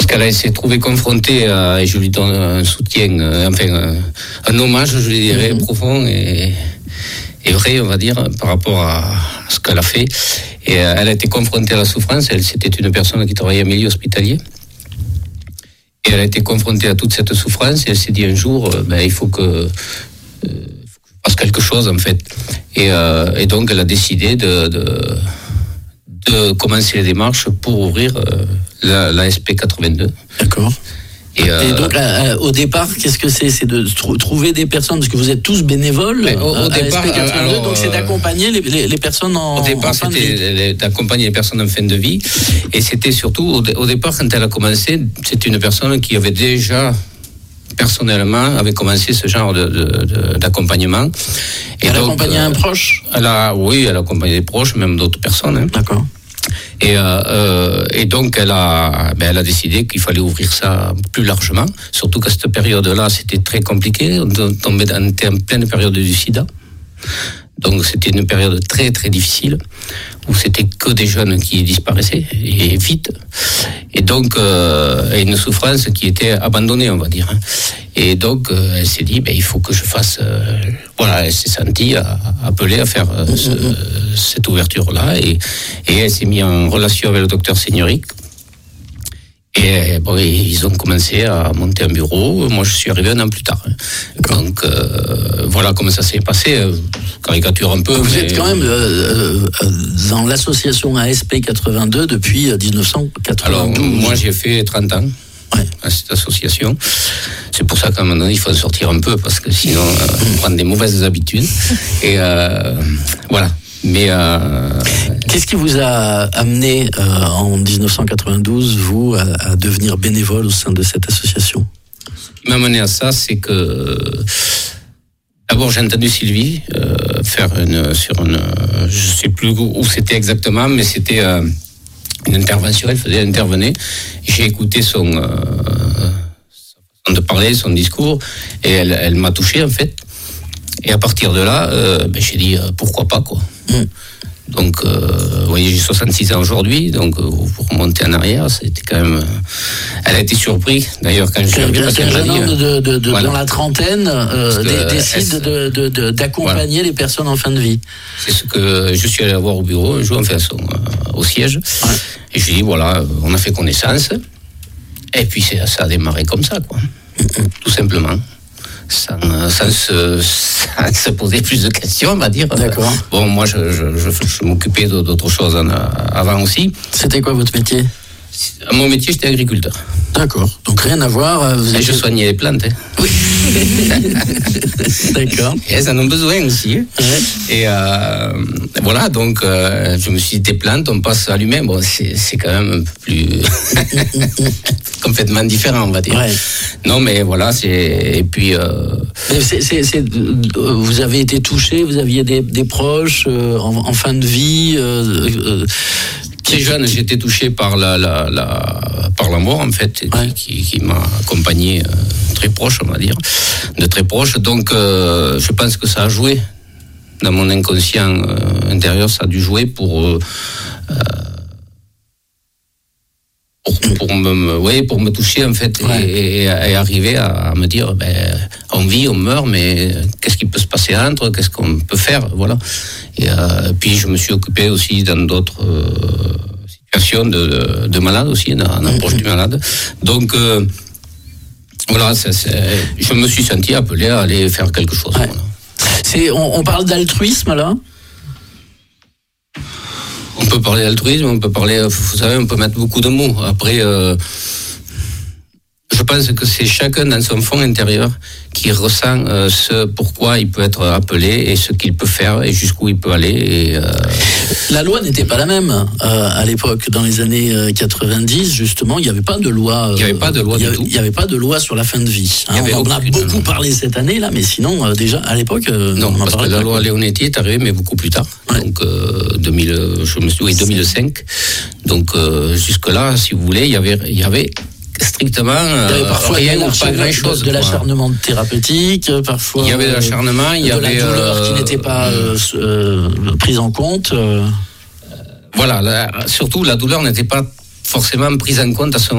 puisqu'elle s'est trouvée confrontée et je lui donne un soutien, un hommage, je lui dirais, profond et vrai, on va dire, par rapport à ce qu'elle a fait. Et elle a été confrontée à la souffrance. C'était une personne qui travaillait en milieu hospitalier. Et elle a été confrontée à toute cette souffrance et elle s'est dit un jour, il faut que je fasse quelque chose, en fait. Et donc, elle a décidé de commencer les démarches pour ouvrir la SP82. D'accord. Et donc, au départ, qu'est-ce que c'est ? C'est de trouver des personnes, parce que vous êtes tous bénévoles au départ, SP82, donc c'est d'accompagner les personnes en fin de vie. Au départ, c'était d'accompagner les personnes en fin de vie. Et c'était surtout, au départ, quand elle a commencé, c'est une personne qui avait déjà, personnellement, avait commencé ce genre d'accompagnement. Et elle accompagnait un proche ? Elle a accompagné des proches, même d'autres personnes. Hein. D'accord. Et donc elle a décidé qu'il fallait ouvrir ça plus largement, surtout qu'à cette période-là c'était très compliqué, on était en pleine période du sida, donc c'était une période très très difficile où c'était que des jeunes qui disparaissaient et vite, et donc une souffrance qui était abandonnée, on va dire. Et donc elle s'est dit il faut que je fasse elle s'est sentie appelée à faire cette ouverture-là, et elle s'est mise en relation avec le docteur Seigneuric. Et ils ont commencé à monter un bureau. Moi, je suis arrivé un an plus tard. Donc, voilà comment ça s'est passé. Caricature un peu. Vous êtes quand même dans l'association ASP82 depuis 1992. Alors, moi, j'ai fait 30 ans à cette association. C'est pour ça qu'à un moment donné, il faut en sortir un peu, parce que sinon, on prend des mauvaises habitudes. Et voilà. Mais qu'est-ce qui vous a amené en 1992, vous, à devenir bénévole au sein de cette association ? Ce qui m'a amené à ça, c'est que d'abord j'ai entendu Sylvie faire je sais plus où c'était exactement, mais c'était une intervention. Elle intervenait. J'ai écouté son façon de parler, son discours, et elle m'a touché, en fait. Et à partir de là, j'ai dit pourquoi pas, quoi. Donc, vous voyez, j'ai 66 ans aujourd'hui, donc pour remonter en arrière, c'était quand même. Elle a été surprise, d'ailleurs, quand je suis arrivé. Un jeune homme dans la trentaine décide d'accompagner les personnes en fin de vie. C'est ce que je suis allé voir au bureau un jour, au siège, et je lui ai dit voilà, on a fait connaissance, et puis ça a démarré comme ça, quoi, tout simplement. Sans se poser plus de questions, on va dire. D'accord. Bon, moi, je m'occupais d'autres choses avant aussi. C'était quoi votre métier ? Mon métier, j'étais agriculteur. D'accord. Donc rien à voir. Je soignais les plantes. Hein. Oui. D'accord. Et elles en ont besoin aussi. Hein. Ouais. Et voilà, donc je me suis dit, des plantes, on passe à l'humain. Bon, c'est quand même un peu plus complètement différent, on va dire. Ouais. Non, mais voilà, et puis. Vous avez été touché, vous aviez des proches en fin de vie. Très jeune, j'ai été touché par par la mort, en fait, qui m'a accompagné très proche, on va dire, de très proche. Donc, je pense que ça a joué dans mon inconscient intérieur, ça a dû jouer pour me toucher, en fait, et arriver à me dire, on vit, on meurt, mais qu'est-ce qui peut se passer entre, qu'est-ce qu'on peut faire, voilà. Et puis je me suis occupé aussi dans d'autres situations de malades aussi, dans l'approche du malade. Donc voilà, je me suis senti appelé à aller faire quelque chose. Ouais. Voilà. On parle d'altruisme là ? On peut parler d'altruisme, on peut parler, vous savez, on peut mettre beaucoup de mots. Après, je pense que c'est chacun dans son fond intérieur qui ressent ce pourquoi il peut être appelé et ce qu'il peut faire et jusqu'où il peut aller. Et, La loi n'était pas la même à l'époque, dans les années 90, justement, il n'y avait pas de loi. Il n'y avait pas de loi du tout. Il n'y avait pas de loi sur la fin de vie. Hein, on en a beaucoup parlé cette année, là, mais sinon, déjà, à l'époque, non, parce que la loi Leonetti est arrivée, mais beaucoup plus tard. Ouais. Donc, 2005. Donc, jusque-là, si vous voulez, il y avait strictement rien ou pas grand chose. De l'acharnement thérapeutique, parfois. Il y avait de l'acharnement, il y avait de la douleur qui n'était pas prise en compte. Voilà, surtout la douleur n'était pas forcément prise en compte à ce moment.